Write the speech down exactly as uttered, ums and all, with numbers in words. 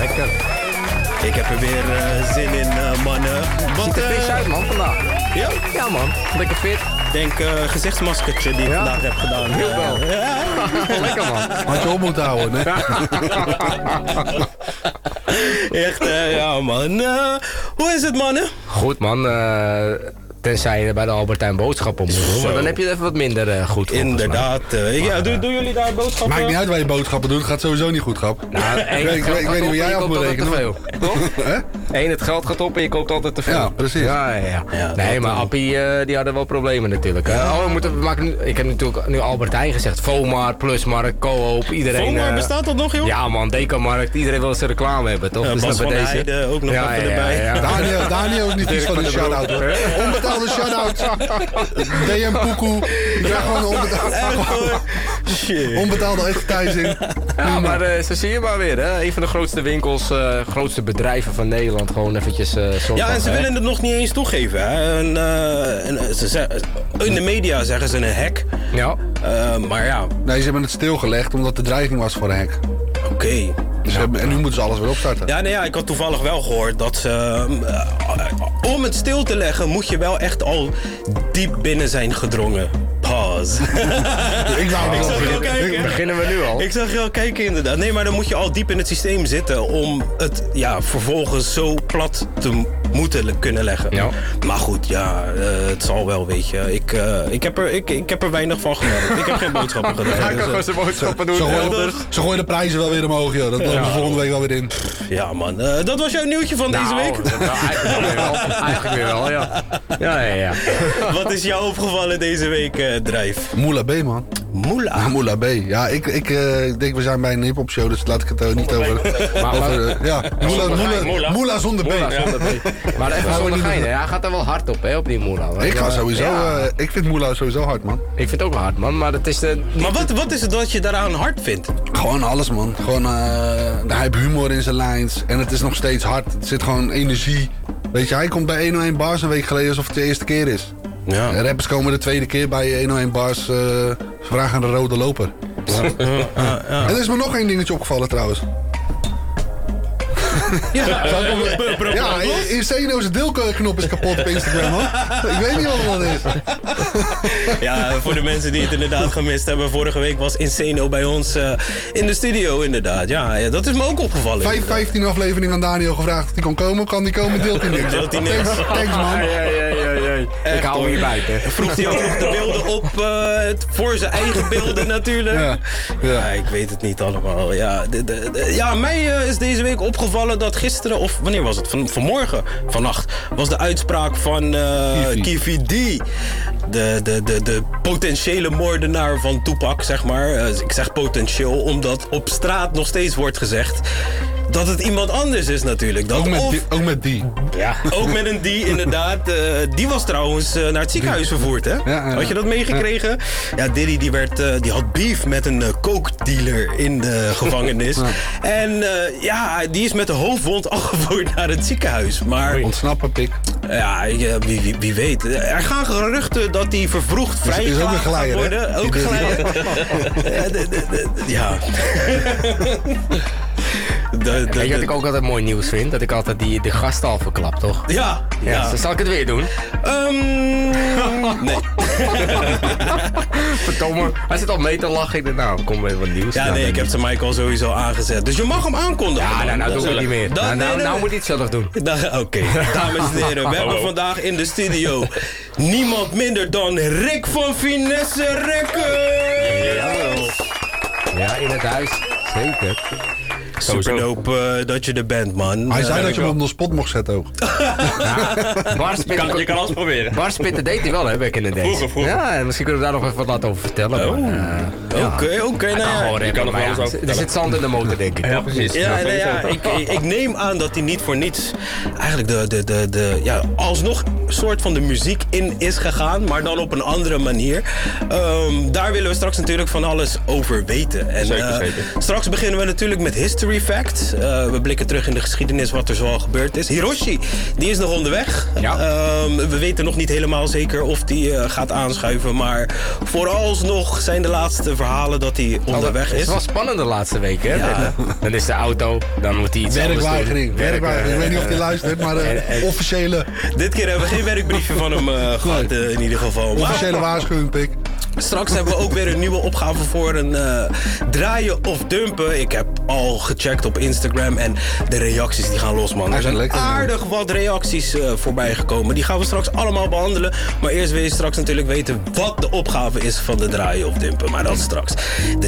lekker. Ik heb er weer uh, zin in, uh, mannen. Wat, ziet er fris uh, uit, man, vandaag. Ja? Ja, man. Lekker fit. Ik denk uh, gezichtsmaskertje die ik ja? vandaag heb gedaan. Heel wel. Uh, ja. Lekker, man. Had je op moeten houden, hè? Echt, uh, ja, man. Uh, hoe is het, mannen? Goed, man. Uh, Tenzij je bij de Albertijn boodschappen moet doen. Maar dan heb je het even wat minder uh, goed. Inderdaad. Uh, ja, doen, doen jullie daar boodschappen? Maakt niet uit waar je boodschappen doet. Het gaat sowieso niet goed, grap. Nou, ik, weet, ik, weet, ik weet niet hoe jij af moet rekenen. Veel, toch? Eén, het geld gaat op en je koopt altijd te veel. Ja, precies. Ja, ja, ja. ja nee, maar Appie, uh, die hadden wel problemen natuurlijk. Ja. Oh, we moeten, we maken nu, ik heb natuurlijk nu Albertijn gezegd. Vomar, Plusmarkt, Coop, iedereen. Vomar, uh, bestaat dat nog, joh? Ja, man, Decamarkt. Iedereen wil zijn reclame hebben, toch? Uh, dus Bas van deze. Heide ook nog ja, even ja, erbij. Ja, ja. Daniel, Daniel is niet iets van een shout-out, hoor. Onbetaalde shout-out. D M Poekoe. Ja, gewoon onbetaalde. Shit. Onbetaalde advertising. Ja, maar uh, zo zie je maar weer, hè. Een van de grootste winkels, uh, grootste bedrijven van Nederland. Gewoon eventjes uh, zo. Ja, van, en ze hè? willen het nog niet eens toegeven, hè. En, uh, en, ze ze, in de media zeggen ze een hack. Ja. Uh, maar ja. Nee, ze hebben het stilgelegd omdat de dreiging was voor een hack. Oké. Okay. Dus ja. En nu moeten ze alles weer opstarten. Ja, nee, ja, ik had toevallig wel gehoord dat ze... Uh, om het stil te leggen moet je wel echt al diep binnen zijn gedrongen. Pause. ik wou niet oh, al kijken. Beginnen we nu al? Ik zag je al kijken inderdaad. Nee, maar dan moet je al diep in het systeem zitten om het ja, vervolgens zo plat te moeten kunnen leggen. Ja. Maar goed, ja, uh, het zal wel, weet je. Ik, uh, ik, heb er, ik, ik heb er weinig van gemerkt. Ik heb geen boodschappen gedaan. Ja, ik kan gewoon zijn boodschappen doen. Ze gooien, ze gooien de prijzen wel weer omhoog, joh. Dat lopen ja. volgende week wel weer in. Ja, man. Uh, dat was jouw nieuwtje van nou, deze week? Dat, nou, eigenlijk weer wel. Eigenlijk weer wel, ja. Ja, ja, ja. Wat is jou opgevallen deze week, uh, Drijf? Moula B, man. Moula? Ja, Moula B. Ja, ik, ik uh, denk we zijn bij een hip-hop show, dus laat ik het uh, niet over... Maar, over uh, ja, Moula, Moula, Moula. Moula zonder B. Moula zonder B. Maar even zonder gein, hij gaat er wel hard op, hè, op die Moula. Ik ga sowieso, ja. uh, ik vind Moula sowieso hard, man. Ik vind het ook wel hard, man, maar het is de... Maar wat, wat is het dat je daaraan hard vindt? Gewoon alles, man. Gewoon, uh, hij heeft humor in zijn lines en het is nog steeds hard. Er zit gewoon energie. Weet je, hij komt bij honderdéén Bars een week geleden alsof het de eerste keer is. Ja. En rappers komen de tweede keer bij honderdéén Bars uh, vragen aan de rode loper. Ja. Ja, ja, ja. En er is me nog één dingetje opgevallen trouwens. Ja, ja in Zeno's deelknop is kapot op Instagram, hoor. Ik weet niet wat dat is. Ja, voor de mensen die het inderdaad gemist hebben. Vorige week was Insano bij ons uh, in de studio, inderdaad. Ja, ja, dat is me ook opgevallen. Vijf, vijftien afleveringen aan Daniel gevraagd of hij kon komen. Kan die komen, deelt hij niks. Deelt hij niks. Thanks, thanks, man. Ja, ja, ja, ja. Ik hou hem hier buiten. Vroeg hij ook nog de beelden op uh, voor zijn eigen beelden natuurlijk. Ja, ja. Ja, ik weet het niet allemaal. Ja, de, de, de, ja mij uh, is deze week opgevallen dat gisteren, of wanneer was het? Van, vanmorgen, vannacht, was de uitspraak van uh, Kivi D. De, de, de, de potentiële moordenaar van Tupac, zeg maar. Uh, ik zeg potentieel, omdat op straat nog steeds wordt gezegd dat het iemand anders is natuurlijk. Dat ook, met of, die, ook met die. Ja, ook met een die inderdaad. Uh, die was trouwens uh, naar het ziekenhuis vervoerd, hè? Ja, ja. Had je dat meegekregen? Ja, ja Diddy die, werd, uh, die had beef met een uh, coke-dealer in de gevangenis. Ja. En uh, ja, die is met de hoofdwond afgevoerd naar het ziekenhuis. Maar ontsnappen, pik. Ja, wie, wie, wie weet. Er gaan geruchten dat hij vervroegd vrijgelaten gaat worden. Ook geleider. Ja. De, de, Weet je wat ik ook altijd mooi nieuws vind? Dat ik altijd die, de gasten al verklap, toch? Ja. ja. ja. Dus zal ik het weer doen? Um, nee. Verdomme. Hij zit al mee te lachen. Ik denk, nou, kom weer wat nieuws. Ja, nee, ik heb zijn mic al sowieso aangezet. Dus je mag hem aankondigen. Ja, nou, nou doe ik het niet meer. Dan, nou, nou, nee, nou moet hij het zelf doen. Oké, okay. Dames en heren. We hebben vandaag in de studio niemand minder dan Rick van Finesse Records. Ja, in het huis. Zeker. Super dope uh, dat je er bent, man. Hij zei uh, dat je hem op de spot mocht zetten ook. Ja, Barspitten, je, kan, je kan alles proberen. Barspitten deed hij wel, hè, back in the days. Vroeger, vroeger. Ja, en misschien kunnen we daar nog even wat laten over vertellen. Oké, oké. Okay, nou ja. kan nog ja, er zit zand in de motor, denk ik. Ja, precies. Ja, ja, nou ja, ik, ik neem aan dat hij niet voor niets eigenlijk de, de, de, de, ja, alsnog een soort van de muziek in is gegaan, maar dan op een andere manier. Um, daar willen we straks natuurlijk van alles over weten. En, zeker, uh, zeker. Straks beginnen we natuurlijk met History History fact. Uh, we blikken terug in de geschiedenis wat er zoal gebeurd is. Hiroshi, die is nog onderweg. Ja. Uh, we weten nog niet helemaal zeker of die uh, gaat aanschuiven. Maar vooralsnog zijn de laatste verhalen dat hij onderweg is. Het was spannend de laatste week, hè? Ja. Dan is de auto, dan moet hij iets Werkweigering. anders doen. Werkweigering. Ik weet niet of hij luistert, maar uh, officiële... Dit keer hebben we geen werkbriefje van hem uh, gehad, uh, in ieder geval. Maar officiële waarschuwing, pik. Straks hebben we ook weer een nieuwe opgave voor een uh, draaien of dumpen. Ik heb al gecheckt op Instagram en de reacties die gaan los, man. Er zijn lekker, aardig man. wat reacties uh, voorbij gekomen. Die gaan we straks allemaal behandelen. Maar eerst wil je straks natuurlijk weten wat de opgave is van de draaien of dumpen. Maar dat straks. Dit